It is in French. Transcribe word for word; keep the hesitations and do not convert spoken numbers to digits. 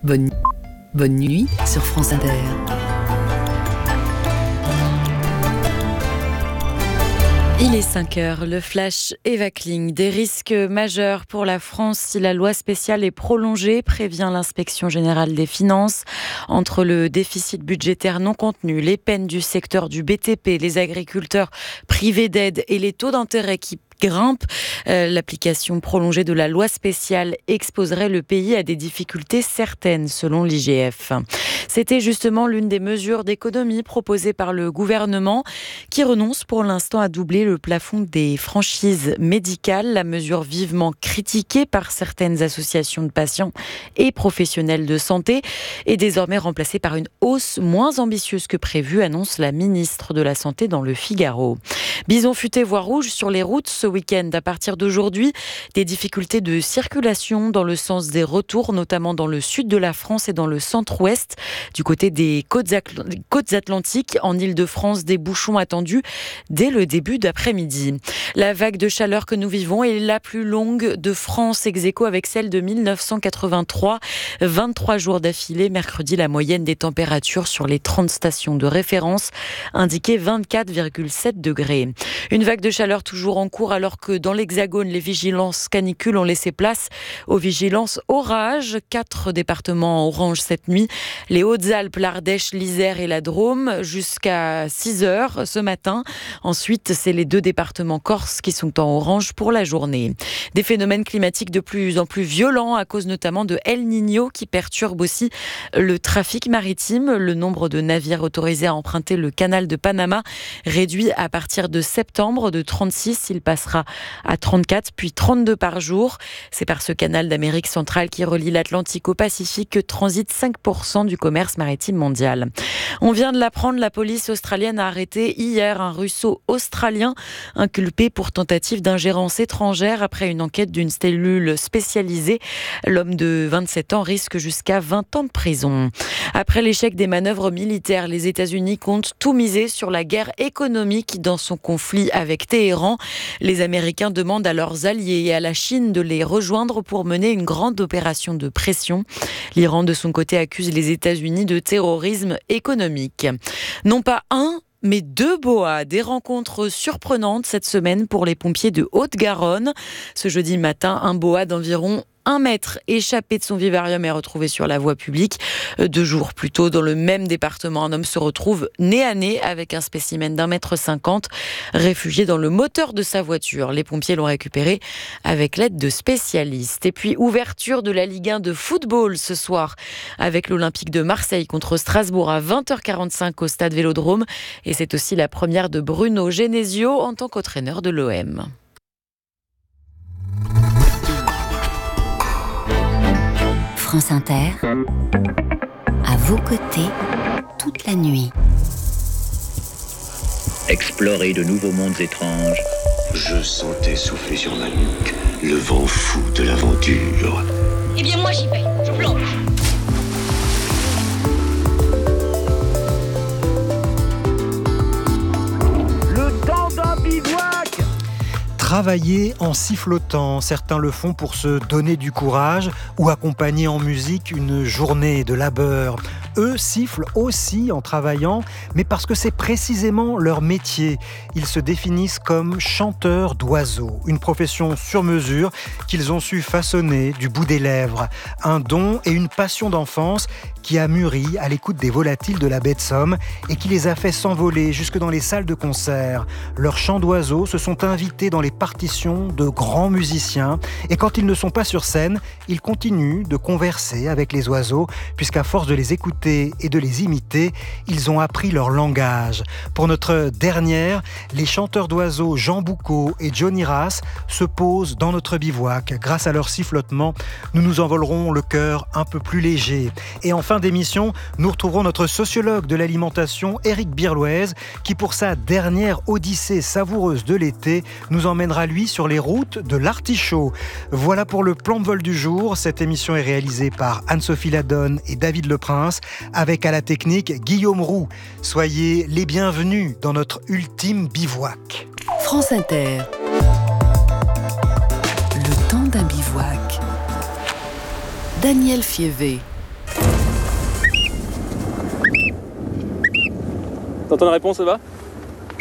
Bonne, bonne nuit sur France Inter. Il est cinq heures, le flash Eva Kling. Des risques majeurs pour la France si la loi spéciale est prolongée, prévient l'inspection générale des finances. Entre le déficit budgétaire non contenu, les peines du secteur du B T P, les agriculteurs privés d'aide et les taux d'intérêt qui grimpe. Euh, l'application prolongée de la loi spéciale exposerait le pays à des difficultés certaines, selon l'I G F. C'était justement l'une des mesures d'économie proposées par le gouvernement, qui renonce pour l'instant à doubler le plafond des franchises médicales. La mesure vivement critiquée par certaines associations de patients et professionnels de santé est désormais remplacée par une hausse moins ambitieuse que prévu, annonce la ministre de la Santé dans le Figaro. Bison futé voie rouge sur les routes ce week-end. À partir d'aujourd'hui, des difficultés de circulation dans le sens des retours, notamment dans le sud de la France et dans le centre-ouest. Du côté des côtes, côtes atlantiques, en Île-de-France, des bouchons attendus dès le début d'après-midi. La vague de chaleur que nous vivons est la plus longue de France, ex aequo avec celle de mille neuf cent quatre-vingt-trois. vingt-trois jours d'affilée. Mercredi, la moyenne des températures sur les trente stations de référence indiquait vingt-quatre virgule sept degrés. Une vague de chaleur toujours en cours alors que dans l'Hexagone, les vigilances canicules ont laissé place aux vigilances orage. Quatre départements orange cette nuit. Les Hautes-Alpes, l'Ardèche, l'Isère et la Drôme jusqu'à six heures ce matin. Ensuite, c'est les deux départements corses qui sont en orange pour la journée. Des phénomènes climatiques de plus en plus violents à cause notamment de El Niño qui perturbe aussi le trafic maritime. Le nombre de navires autorisés à emprunter le canal de Panama réduit à partir de septembre de trente-six. Il passera à trente-quatre puis trente-deux par jour. C'est par ce canal d'Amérique centrale qui relie l'Atlantique au Pacifique que transite cinq pour cent du commerce maritime mondial. On vient de l'apprendre, la police australienne a arrêté hier un russo-australien inculpé pour tentative d'ingérence étrangère après une enquête d'une cellule spécialisée. L'homme de vingt-sept ans risque jusqu'à vingt ans de prison. Après l'échec des manœuvres militaires, les États-Unis comptent tout miser sur la guerre économique dans son conflit avec Téhéran. Les Américains demandent à leurs alliés et à la Chine de les rejoindre pour mener une grande opération de pression. L'Iran, de son côté, accuse les États-Unis de terrorisme économique. Non pas un, mais deux boas. Des rencontres surprenantes cette semaine pour les pompiers de Haute-Garonne. Ce jeudi matin, un boa d'environ un mètre échappé de son vivarium est retrouvé sur la voie publique. Deux jours plus tôt, dans le même département, un homme se retrouve nez à nez avec un spécimen d'un mètre cinquante, réfugié dans le moteur de sa voiture. Les pompiers l'ont récupéré avec l'aide de spécialistes. Et puis, ouverture de la Ligue un de football ce soir avec l'Olympique de Marseille contre Strasbourg à vingt heures quarante-cinq au stade Vélodrome. Et c'est aussi la première de Bruno Genesio en tant qu'entraîneur de l'O M. France Inter, à vos côtés, toute la nuit. Explorer de nouveaux mondes étranges. Je sentais souffler sur ma nuque le vent fou de l'aventure. Eh bien moi j'y vais, je plonge. Le temps d'un bivouac. Travailler en sifflotant, certains le font pour se donner du courage ou accompagner en musique une journée de labeur. Eux sifflent aussi en travaillant, mais parce que c'est précisément leur métier. Ils se définissent comme chanteurs d'oiseaux, une profession sur mesure qu'ils ont su façonner du bout des lèvres. Un don et une passion d'enfance qui a mûri à l'écoute des volatiles de la baie de Somme et qui les a fait s'envoler jusque dans les salles de concert. Leurs chants d'oiseaux se sont invités dans les partitions de grands musiciens et quand ils ne sont pas sur scène, ils continuent de converser avec les oiseaux puisqu'à force de les écouter et de les imiter, ils ont appris leur langage. Pour notre dernière, les chanteurs d'oiseaux Jean Boucaud et Johnny Rass se posent dans notre bivouac. Grâce à leur sifflotement, nous nous envolerons le cœur un peu plus léger. Et en fin d'émission, nous retrouverons notre sociologue de l'alimentation, Éric Birloez, qui pour sa dernière odyssée savoureuse de l'été, nous emmènera lui sur les routes de l'artichaut. Voilà pour le plan de vol du jour. Cette émission est réalisée par Anne-Sophie Ladonne et David Leprince, avec à la technique Guillaume Roux. Soyez les bienvenus dans notre ultime bivouac. France Inter. Le temps d'un bivouac. Daniel Fievé. T'entends la réponse, ça va ?